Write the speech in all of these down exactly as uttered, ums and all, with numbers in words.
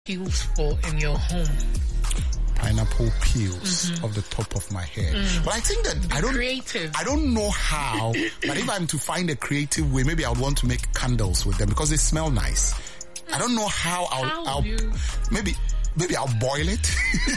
peels for in your home? Pineapple peels mm-hmm. off the top of my head. Mm. But I think that Be I don't creative. I don't know how, but if I'm to find a creative way, maybe I would want to make candles with them because they smell nice. I don't know how I'll, how I'll you... maybe maybe I'll boil it.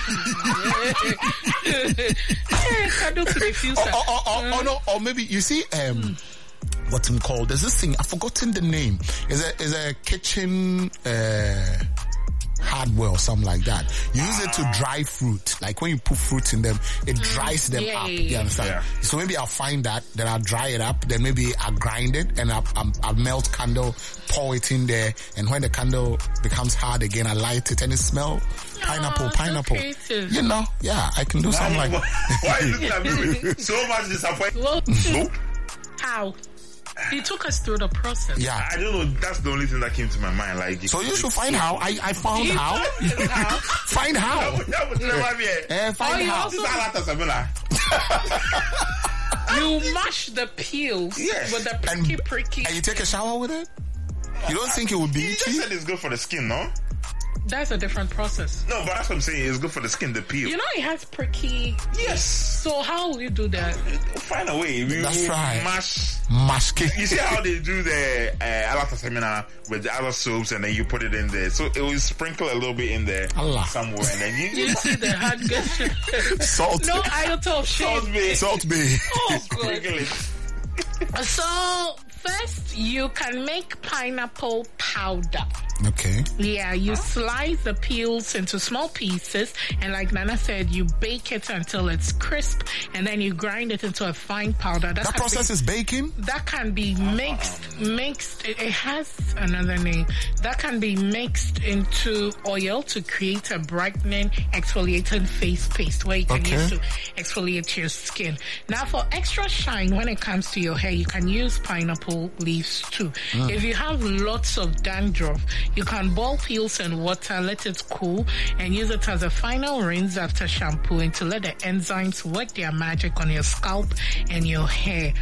Candle to diffuse. or, or, or, or, or, no, or maybe you see um mm. what's it called? There's this thing, I've forgotten the name. Is a is a kitchen uh hardware or something like that. You use it to dry fruit. Like when you put fruits in them, it dries them yeah, up. Yeah, you understand? Yeah. So maybe I'll find that, then I'll dry it up, then maybe I'll grind it and I'll, I'll, I'll melt candle, pour it in there, and when the candle becomes hard again, I light it and it smells pineapple, oh, pineapple. So you know, yeah, I can do something like that. Why are you looking at me with so much disappointment? Well, Nope. How? He took us through the process. Yeah. I don't know. That's the only thing that came to my mind. Like, so you should find how. I, I found how. how. Find how. That would never be it. Uh, find Oh, how. also- This You mash the peels Yes. with the And, pricky pricky. and you take a shower with it? You don't think it would be You just itchy? said it's good for the skin, no? That's a different process. No, but that's what I'm saying. It's good for the skin, the peel. You know it has pricky. Yes. So how will you do that? Find a way. We That's will right. mash. Mash cake. You see how they do the uh, alata seminar with the other soaps and then you put it in there. So it will sprinkle a little bit in there Allah. somewhere and then you, You see the hard gesture. Salt. No iota of Salt shame. bay. Salt bay. Oh, Sprinkle good. it. So first you can make pineapple powder. Okay. Yeah, you slice the peels into small pieces and like Nana said, you bake it until it's crisp and then you grind it into a fine powder. That can process be, is baking? That can be mixed, mixed, it, it has another name. That can be mixed into oil to create a brightening, exfoliating face paste where you can Okay. use to exfoliate your skin. Now for extra shine when it comes to your hair, you can use pineapple leaves too. Mm. If you have lots of dandruff, you can boil peels in water, let it cool, and use it as a final rinse after shampooing to let the enzymes work their magic on your scalp and your hair.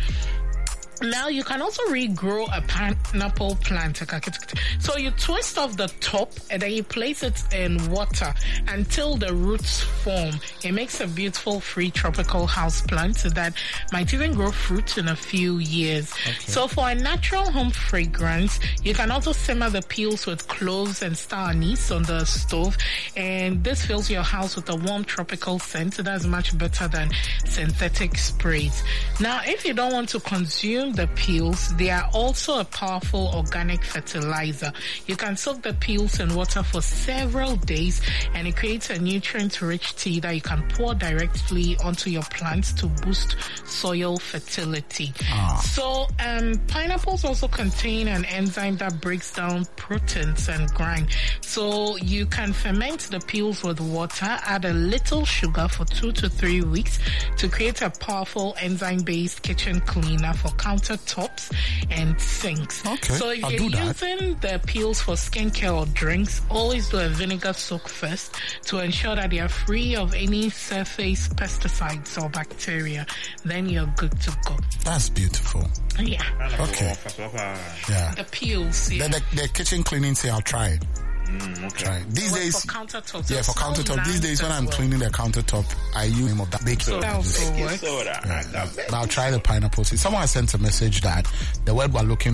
Now you can also regrow a pineapple plant. So you twist off the top and then you place it in water until the roots form. It makes a beautiful free tropical house plant that might even grow fruit in a few years. Okay. So for a natural home fragrance, you can also simmer the peels with cloves and star anise on the stove, and this fills your house with a warm tropical scent. That's much better than synthetic sprays. Now if you don't want to consume the peels, they are also a powerful organic fertilizer. You can soak the peels in water for several days and it creates a nutrient-rich tea that you can pour directly onto your plants to boost soil fertility. Ah. So um, pineapples also contain an enzyme that breaks down proteins and grind. So you can ferment the peels with water, add a little sugar for two to three weeks to create a powerful enzyme-based kitchen cleaner for countertops and sinks. Okay, so if I'll you're do that. using the peels for skincare or drinks, always do a vinegar soak first to ensure that they are free of any surface pesticides or bacteria. Then you're good to go. That's beautiful. Yeah. Okay. Yeah. The peels. Yeah. The, the, the kitchen cleaning, say I'll try it. Mm, okay. Try it. These Well, days, for countertops. yeah, for countertop. These days, when I'm well. cleaning the countertop, I use name of that baking So soda. that also Baking works. soda. Yeah. But I'll try the pineapple tea. Someone sent a message that the word we're looking